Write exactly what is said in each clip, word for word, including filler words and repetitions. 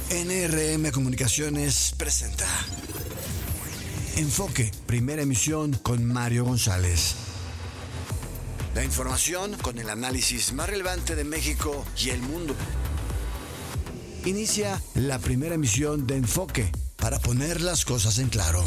N R M Comunicaciones presenta Enfoque, primera emisión con Mario González. La información con el análisis más relevante de México y el mundo. Inicia la primera emisión de Enfoque para poner las cosas en claro.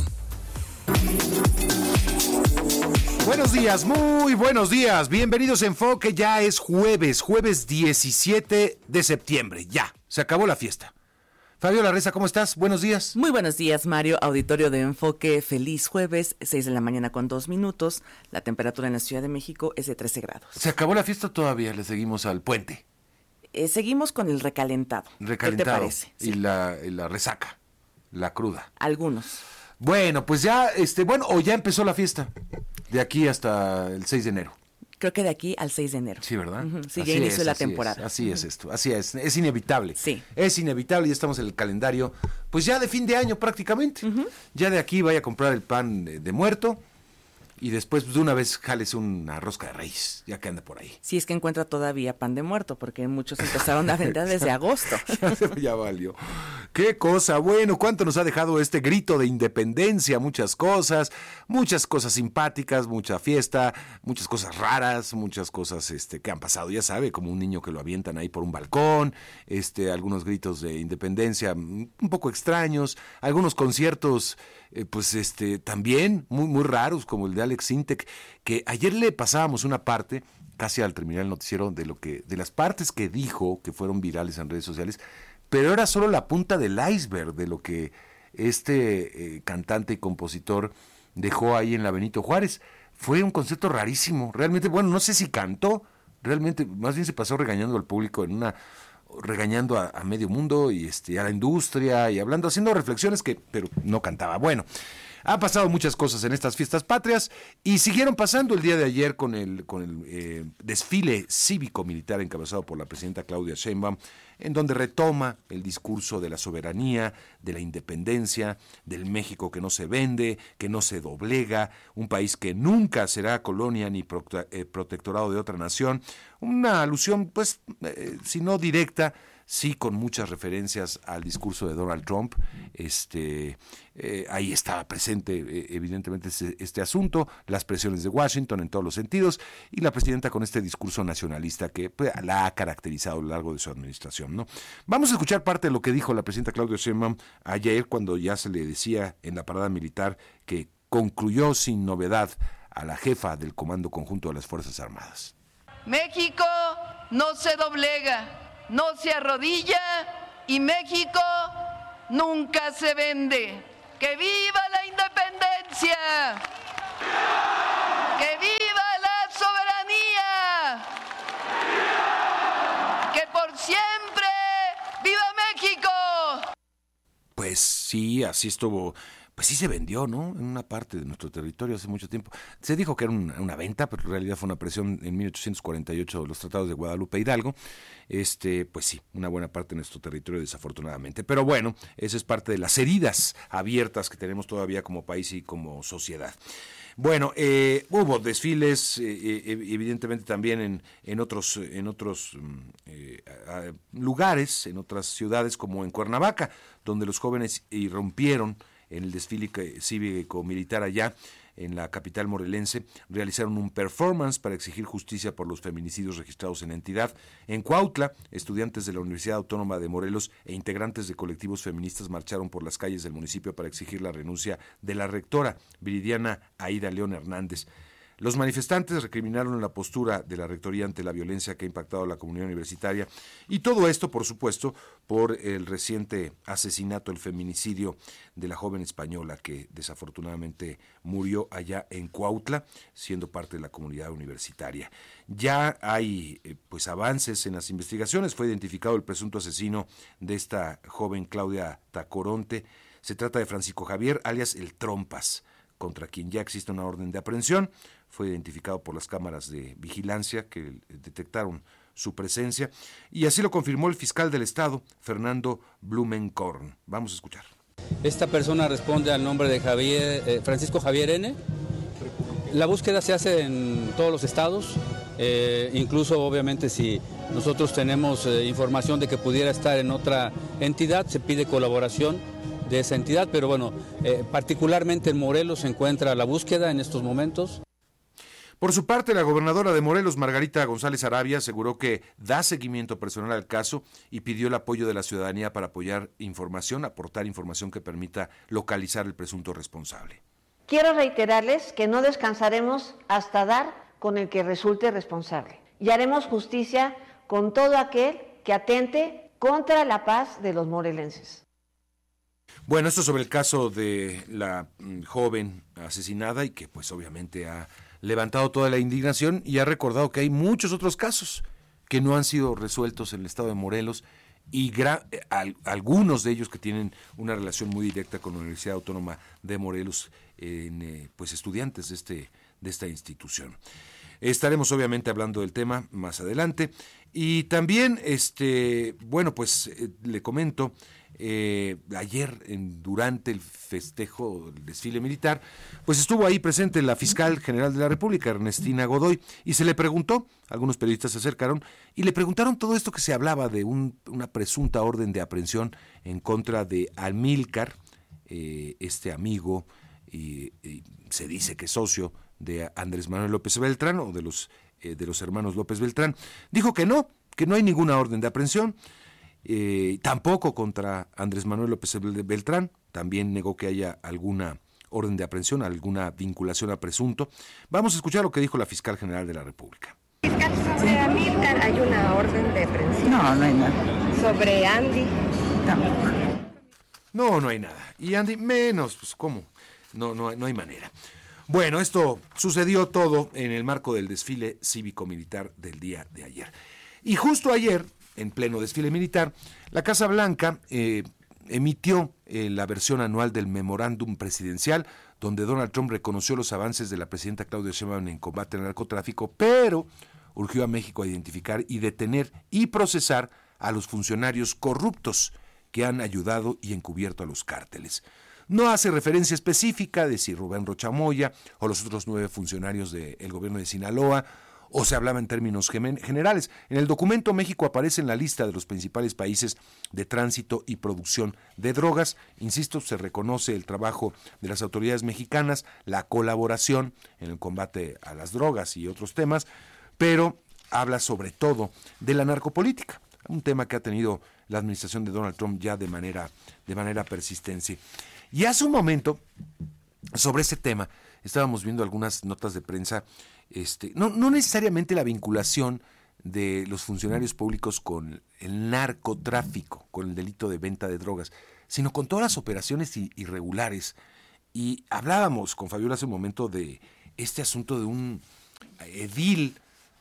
Buenos días, muy buenos días. Bienvenidos a Enfoque. Ya es jueves, jueves diecisiete de septiembre. Ya, se acabó la fiesta. Fabiola Reza, ¿cómo estás? Buenos días. Muy buenos días, Mario. Auditorio de Enfoque, feliz jueves, seis de la mañana con dos minutos. La temperatura en la Ciudad de México es de trece grados. ¿Se acabó la fiesta o todavía le seguimos al puente? Eh, seguimos con el recalentado. Recalentado. ¿Qué te parece? Y, sí. la, y la resaca, la cruda. Algunos. Bueno, pues ya, este, bueno, o ya empezó la fiesta, de aquí hasta el seis de enero. Creo que de aquí al seis de enero. Sí, ¿verdad? Uh-huh. Sigue inicio de la temporada. Es, así es esto, así es, es inevitable. Sí. Es inevitable, ya estamos en el calendario, pues ya de fin de año prácticamente. Uh-huh. Ya de aquí vaya a comprar el pan de, de muerto y después pues, de una vez jales una rosca de Reyes, ya que anda por ahí. Si es que encuentra todavía pan de muerto, porque muchos empezaron a vender desde agosto. ya, ya valió. Qué cosa, bueno, cuánto nos ha dejado este grito de independencia, muchas cosas, muchas cosas simpáticas, mucha fiesta, muchas cosas raras, muchas cosas este que han pasado, ya sabe, como un niño que lo avientan ahí por un balcón, este algunos gritos de independencia un poco extraños, algunos conciertos eh, pues este también muy muy raros como el de Alex Sintek, que ayer le pasábamos una parte casi al terminar el noticiero de lo que de las partes que dijo que fueron virales en redes sociales. Pero era solo la punta del iceberg de lo que este eh, cantante y compositor dejó ahí en la Benito Juárez. Fue un concierto rarísimo, realmente, bueno, no sé si cantó, realmente, más bien se pasó regañando al público en una, regañando a, a medio mundo y este, a la industria y hablando, haciendo reflexiones que, pero no cantaba. Bueno, han pasado muchas cosas en estas fiestas patrias y siguieron pasando el día de ayer con el, con el eh, desfile cívico-militar encabezado por la presidenta Claudia Sheinbaum, en donde retoma el discurso de la soberanía, de la independencia, del México que no se vende, que no se doblega, un país que nunca será colonia ni prote- eh, protectorado de otra nación. Una alusión, pues, eh, si no directa, sí con muchas referencias al discurso de Donald Trump. Este, eh, ahí estaba presente eh, evidentemente este, este asunto, las presiones de Washington en todos los sentidos, y la presidenta con este discurso nacionalista que pues, la ha caracterizado a lo largo de su administración, ¿no? Vamos a escuchar parte de lo que dijo la presidenta Claudia Sheinbaum ayer cuando ya se le decía en la parada militar que concluyó sin novedad a la jefa del Comando Conjunto de las Fuerzas Armadas. México no se doblega, no se arrodilla y México nunca se vende. ¡Que viva la independencia! ¡Que viva la soberanía! ¡Que por siempre viva México! Pues sí, así estuvo. Pues sí se vendió, ¿no? En una parte de nuestro territorio hace mucho tiempo. Se dijo que era una, una venta, pero en realidad fue una presión en mil ochocientos cuarenta y ocho de los tratados de Guadalupe Hidalgo. Este, pues sí, una buena parte de nuestro territorio desafortunadamente. Pero bueno, esa es parte de las heridas abiertas que tenemos todavía como país y como sociedad. Bueno, eh, hubo desfiles, eh, evidentemente también en, en otros, en otros eh, lugares, en otras ciudades como en Cuernavaca, donde los jóvenes irrumpieron en el desfile cívico-militar allá en la capital morelense, realizaron un performance para exigir justicia por los feminicidios registrados en la entidad. En Cuautla, estudiantes de la Universidad Autónoma de Morelos e integrantes de colectivos feministas marcharon por las calles del municipio para exigir la renuncia de la rectora, Viridiana Aida León Hernández. Los manifestantes recriminaron la postura de la rectoría ante la violencia que ha impactado a la comunidad universitaria y todo esto, por supuesto, por el reciente asesinato, el feminicidio de la joven española que desafortunadamente murió allá en Cuautla, siendo parte de la comunidad universitaria. Ya hay eh, pues avances en las investigaciones, fue identificado el presunto asesino de esta joven Claudia Tacoronte. Se trata de Francisco Javier, alias El Trompas, contra quien ya existe una orden de aprehensión. Fue identificado por las cámaras de vigilancia que detectaron su presencia y así lo confirmó el fiscal del estado, Fernando Blumenkorn. Vamos a escuchar. Esta persona responde al nombre de Javier, eh, Francisco Javier N., La búsqueda se hace en todos los estados, eh, incluso obviamente si nosotros tenemos eh, información de que pudiera estar en otra entidad, se pide colaboración de esa entidad, pero bueno, eh, particularmente en Morelos se encuentra la búsqueda en estos momentos. Por su parte, la gobernadora de Morelos, Margarita González Arabia, aseguró que da seguimiento personal al caso y pidió el apoyo de la ciudadanía para apoyar información, aportar información que permita localizar el presunto responsable. Quiero reiterarles que no descansaremos hasta dar con el que resulte responsable y haremos justicia con todo aquel que atente contra la paz de los morelenses. Bueno, esto sobre el caso de la mm, joven asesinada y que pues obviamente ha levantado toda la indignación y ha recordado que hay muchos otros casos que no han sido resueltos en el estado de Morelos y gra- al, algunos de ellos que tienen una relación muy directa con la Universidad Autónoma de Morelos, en, eh, pues estudiantes de, este, de esta institución. Estaremos obviamente hablando del tema más adelante y también, este, bueno, pues eh, le comento, eh, ayer en, durante el festejo, el desfile militar, pues estuvo ahí presente la fiscal general de la República, Ernestina Godoy, y se le preguntó, algunos periodistas se acercaron y le preguntaron todo esto que se hablaba de un, una presunta orden de aprehensión en contra de Amílcar, eh, este amigo, y, y se dice que es socio de Andrés Manuel López Beltrán o de los, eh, de los hermanos López Beltrán. Dijo que no, que no hay ninguna orden de aprehensión, eh, tampoco contra Andrés Manuel López Beltrán, también negó que haya alguna orden de aprehensión, alguna vinculación a presunto. Vamos a escuchar lo que dijo la fiscal general de la República. Fiscal, sobre Amílcar hay una orden de aprehensión. No, no hay nada. Sobre Andy. Tampoco. No, no hay nada. Y Andy, menos, pues ¿cómo? No, no, no hay manera. Bueno, esto sucedió todo en el marco del desfile cívico-militar del día de ayer. Y justo ayer, en pleno desfile militar, la Casa Blanca eh, emitió eh, la versión anual del memorándum presidencial, donde Donald Trump reconoció los avances de la presidenta Claudia Sheinbaum en combate al narcotráfico, pero urgió a México a identificar y detener y procesar a los funcionarios corruptos que han ayudado y encubierto a los cárteles. No hace referencia específica de si Rubén Rocha Moya o los otros nueve funcionarios del gobierno de Sinaloa, o se hablaba en términos generales. En el documento, México aparece en la lista de los principales países de tránsito y producción de drogas. Insisto, se reconoce el trabajo de las autoridades mexicanas, la colaboración en el combate a las drogas y otros temas, pero habla sobre todo de la narcopolítica, un tema que ha tenido la administración de Donald Trump ya de manera, de manera persistente. Y hace un momento, sobre este tema, estábamos viendo algunas notas de prensa, este, no, no necesariamente la vinculación de los funcionarios públicos con el narcotráfico, con el delito de venta de drogas, sino con todas las operaciones irregulares. Y hablábamos con Fabiola hace un momento de este asunto de un edil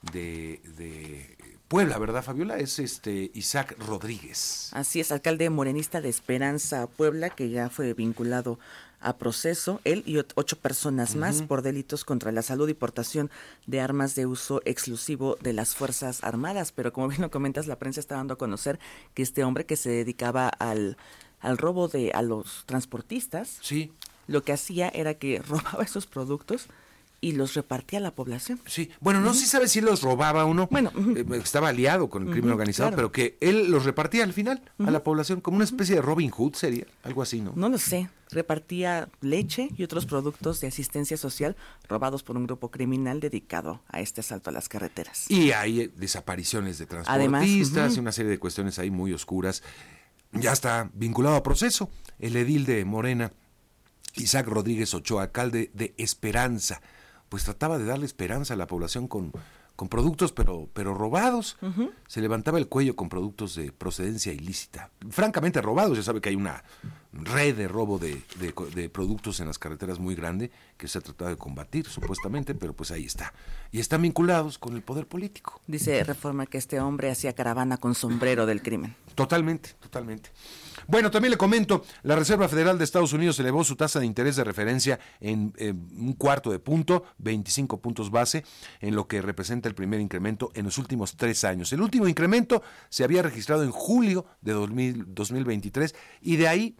de, de Puebla, ¿verdad, Fabiola? Es este Isaac Rodríguez. Así es, alcalde morenista de Esperanza, Puebla, que ya fue vinculado a proceso, él y ocho personas uh-huh. más por delitos contra la salud y portación de armas de uso exclusivo de las Fuerzas Armadas. Pero como bien lo comentas, la prensa está dando a conocer que este hombre que se dedicaba al, al robo de a los transportistas, sí, lo que hacía era que robaba esos productos y los repartía a la población. Sí, bueno, no uh-huh. se sabe si los robaba o no. Bueno, uh-huh. eh, estaba aliado con el crimen uh-huh, organizado, claro. pero que él los repartía al final uh-huh. a la población, como una especie de Robin Hood sería, algo así, ¿no? No lo sé. Repartía leche y otros productos de asistencia social robados por un grupo criminal dedicado a este asalto a las carreteras. Y hay eh, desapariciones de transportistas, Además, uh-huh. una serie de cuestiones ahí muy oscuras. Ya está vinculado a proceso el edil de Morena, Isaac Rodríguez Ochoa, alcalde de Esperanza, pues trataba de darle esperanza a la población con, con productos, pero, pero robados. Uh-huh. Se levantaba el cuello con productos de procedencia ilícita. Francamente robados, ya sabe que hay una red de robo de, de, de productos en las carreteras muy grande que se ha tratado de combatir, supuestamente, pero pues ahí está. Y están vinculados con el poder político. Dice Reforma que este hombre hacía caravana con sombrero del crimen. Totalmente, totalmente. Bueno, también le comento, la Reserva Federal de Estados Unidos elevó su tasa de interés de referencia en eh, un cuarto de punto, veinticinco puntos base, en lo que representa el primer incremento en los últimos tres años. El último incremento se había registrado en julio de dos mil veintitrés y de ahí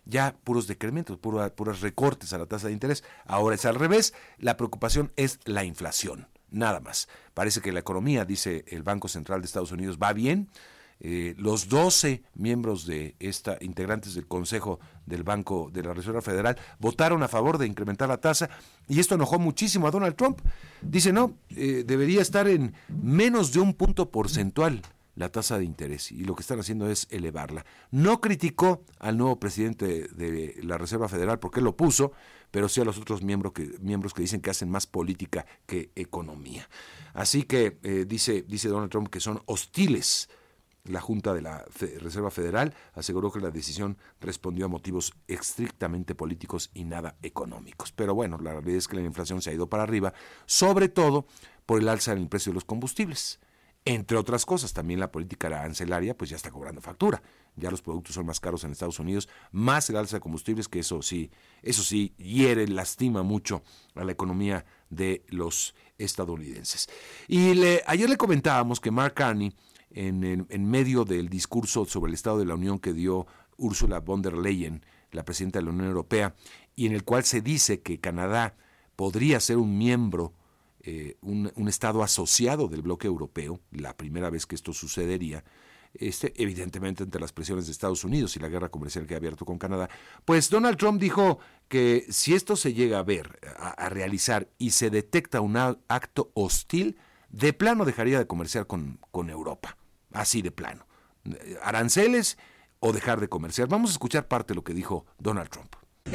ya puros decrementos, pura, puros recortes a la tasa de interés. Ahora es al revés, la preocupación es la inflación, nada más. Parece que la economía, dice el Banco Central de Estados Unidos, va bien. Eh, los doce miembros de esta, integrantes del Consejo del Banco de la Reserva Federal, votaron a favor de incrementar la tasa, y esto enojó muchísimo a Donald Trump. Dice, no, eh, debería estar en menos de un punto porcentual la tasa de interés, y lo que están haciendo es elevarla. No criticó al nuevo presidente de la Reserva Federal porque él lo puso, pero sí a los otros miembros que, miembros que dicen que hacen más política que economía. Así que eh, dice, dice Donald Trump que son hostiles. La Junta de la Reserva Federal aseguró que la decisión respondió a motivos estrictamente políticos y nada económicos. Pero bueno, la realidad es que la inflación se ha ido para arriba, sobre todo por el alza en el precio de los combustibles. Entre otras cosas, también la política arancelaria pues ya está cobrando factura. Ya los productos son más caros en Estados Unidos, más el alza de combustibles, que eso sí, eso sí hiere, lastima mucho a la economía de los estadounidenses. Y le, ayer le comentábamos que Mark Carney, en, en, en medio del discurso sobre el Estado de la Unión que dio Ursula von der Leyen, la presidenta de la Unión Europea, y en el cual se dice que Canadá podría ser un miembro, eh, un, un Estado asociado del bloque europeo, la primera vez que esto sucedería, este, evidentemente entre las presiones de Estados Unidos y la guerra comercial que ha abierto con Canadá, pues Donald Trump dijo que si esto se llega a ver, a, a realizar, y se detecta un acto hostil, de plano dejaría de comerciar con, con Europa, así de plano. Aranceles o dejar de comerciar. Vamos a escuchar parte de lo que dijo Donald Trump.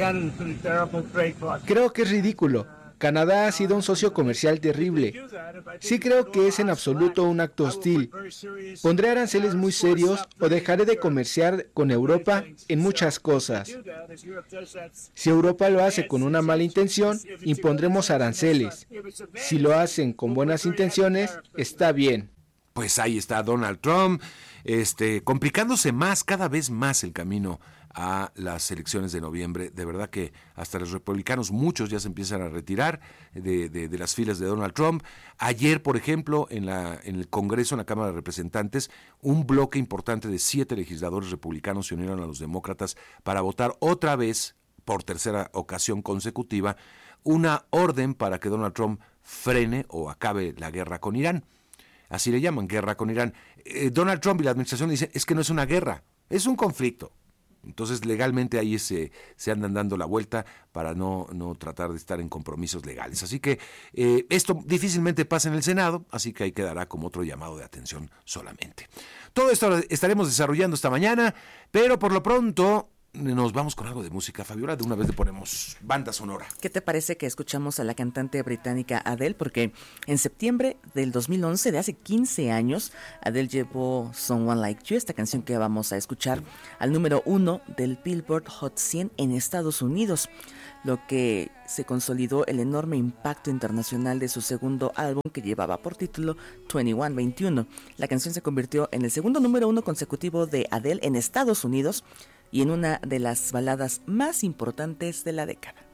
Creo que es ridículo. Canadá ha sido un socio comercial terrible. Sí creo que es en absoluto un acto hostil. Pondré aranceles muy serios o dejaré de comerciar con Europa en muchas cosas. Si Europa lo hace con una mala intención, impondremos aranceles. Si lo hacen con buenas intenciones, está bien. Pues ahí está Donald Trump, este, complicándose más, cada vez más el camino a las elecciones de noviembre. De verdad que hasta los republicanos, muchos ya se empiezan a retirar de, de, de las filas de Donald Trump. Ayer, por ejemplo, en, la, en el Congreso, en la Cámara de Representantes, un bloque importante de siete legisladores republicanos se unieron a los demócratas para votar otra vez, por tercera ocasión consecutiva, una orden para que Donald Trump frene o acabe la guerra con Irán. Así le llaman, guerra con Irán. Eh, Donald Trump y la administración dicen, es que no es una guerra, es un conflicto. Entonces legalmente ahí se, se andan dando la vuelta para no, no tratar de estar en compromisos legales. Así que eh, esto difícilmente pasa en el Senado, así que ahí quedará como otro llamado de atención solamente. Todo esto estaremos desarrollando esta mañana, pero por lo pronto nos vamos con algo de música. Fabiola, de una vez le ponemos banda sonora. ¿Qué te parece que escuchamos a la cantante británica Adele? Porque en septiembre del dos mil once, de hace quince años, Adele llevó Someone Like You, esta canción que vamos a escuchar, al número uno del Billboard Hot cien en Estados Unidos, lo que se consolidó el enorme impacto internacional de su segundo álbum, que llevaba por título veintiuno veintiuno. La canción se convirtió en el segundo número uno consecutivo de Adele en Estados Unidos y en una de las baladas más importantes de la década.